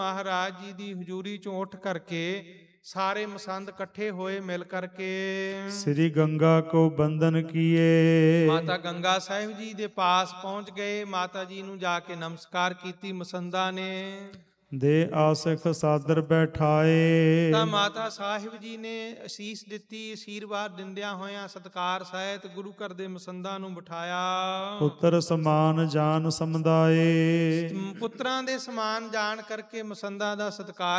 ਮਹਾਰਾਜ ਜੀ ਦੀ ਹਜ਼ੂਰੀ ਚੋਂ ਉੱਠ ਕਰਕੇ ਸਾਰੇ ਮਸੰਦ ਇਕੱਠੇ ਹੋਏ ਮਿਲ ਕਰਕੇ ਸ੍ਰੀ ਗੰਗਾ ਕੋ ਬੰਦਨ ਕੀਏ। ਮਾਤਾ ਗੰਗਾ ਸਾਹਿਬ ਜੀ ਦੇ ਪਾਸ ਪਹੁੰਚ ਗਏ। ਮਾਤਾ ਜੀ ਨੂੰ ਜਾ ਕੇ ਨਮਸਕਾਰ ਕੀਤੀ ਮਸੰਦਾਂ ਨੇ। ਦੇ ਆਸਿਖ ਸਾਦਰ ਬੈਠਾਏ। ਤਾਂ ਮਾਤਾ ਸਾਹਿਬ ਜੀ ਨੇ ਅਸੀਸ ਦਿੱਤੀ। ਅਸ਼ੀਰਵਾਦ ਦਿੰਦਿਆਂ ਹੋਇਆਂ ਸਤਿਕਾਰ ਸਹਿਤ ਗੁਰੂ ਘਰ ਦੇ ਮਸੰਦਾਂ ਨੂੰ ਬਿਠਾਇਆ। ਪੁੱਤਰ ਸਮਾਨ ਜਾਨ ਸਮੁਦਾਏ। ਪੁੱਤਰਾਂ ਦੇ ਸਮਾਨ ਜਾਣ ਕਰਕੇ ਮਸੰਦਾਂ ਦਾ ਸਤਿਕਾਰ